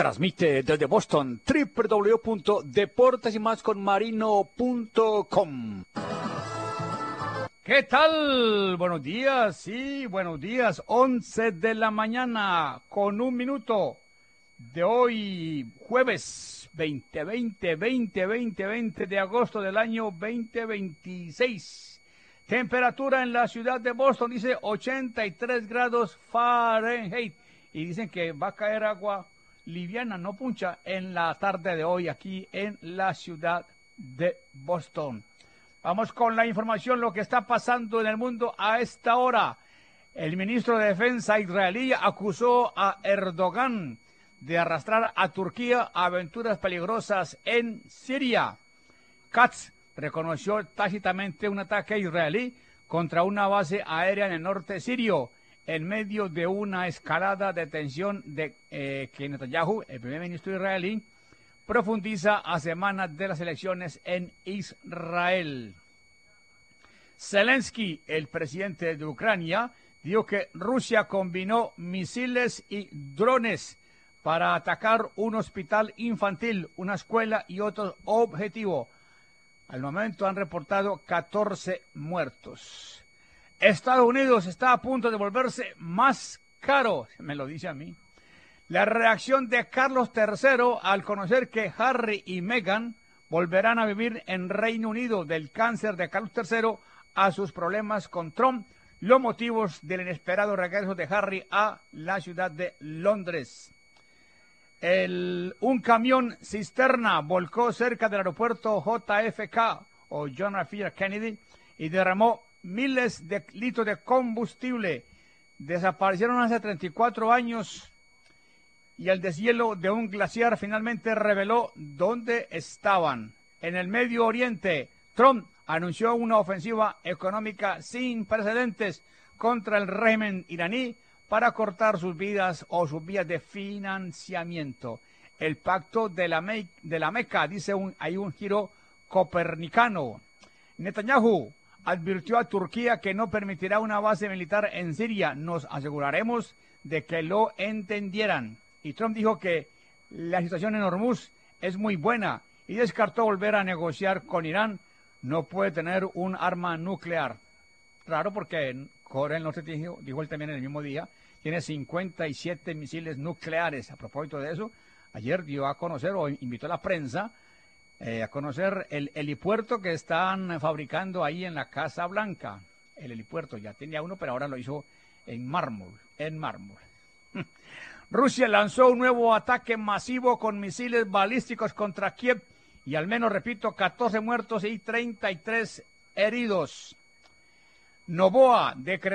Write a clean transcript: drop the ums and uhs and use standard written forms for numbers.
Transmite desde Boston www.deportesymasconmarino.com. ¿Qué tal? Buenos días, sí, buenos días. 11 de la mañana con un minuto de hoy, jueves 20 de agosto del año 2026. Temperatura en la ciudad de Boston, dice 83 grados Fahrenheit. Y dicen que va a caer agua liviana, no puncha, en la tarde de hoy aquí en la ciudad de Boston. Vamos con la información, lo que está pasando en el mundo a esta hora. El ministro de Defensa israelí acusó a Erdogan de arrastrar a Turquía a aventuras peligrosas en Siria. Katz reconoció tácitamente un ataque israelí contra una base aérea en el norte sirio, en medio de una escalada de tensión que Netanyahu, el primer ministro israelí, profundiza a semanas de las elecciones en Israel. Zelensky, el presidente de Ucrania, dijo que Rusia combinó misiles y drones para atacar un hospital infantil, una escuela y otro objetivo. Al momento han reportado 14 muertos. Estados Unidos está a punto de volverse más caro, me lo dice a mí. La reacción de Carlos III al conocer que Harry y Meghan volverán a vivir en Reino Unido, del cáncer de Carlos III a sus problemas con Trump, los motivos del inesperado regreso de Harry a la ciudad de Londres. Un camión cisterna volcó cerca del aeropuerto JFK o John F. Kennedy y derramó miles de litros de combustible. Desaparecieron hace 34 años y el deshielo de un glaciar finalmente reveló dónde estaban. En el Medio Oriente, Trump anunció una ofensiva económica sin precedentes contra el régimen iraní para cortar sus vías de financiamiento. El pacto de la Meca, dice hay un giro copernicano. Netanyahu advirtió a Turquía que no permitirá una base militar en Siria. Nos aseguraremos de que lo entendieran. Y Trump dijo que la situación en Hormuz es muy buena y descartó volver a negociar con Irán. No puede tener un arma nuclear. Raro porque Corea del Norte dijo él también en el mismo día, tiene 57 misiles nucleares. A propósito de eso, ayer dio a conocer o invitó a la prensa a conocer el helipuerto que están fabricando ahí en la Casa Blanca. El helipuerto ya tenía uno, pero ahora lo hizo en mármol. Rusia lanzó un nuevo ataque masivo con misiles balísticos contra Kiev y al menos, repito, 14 muertos y 33 heridos. Noboa decretó